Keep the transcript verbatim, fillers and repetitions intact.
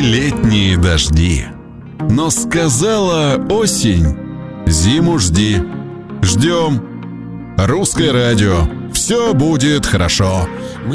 летние дожди. Но сказала осень: зиму жди. Ждем. Русское радио. Все будет хорошо.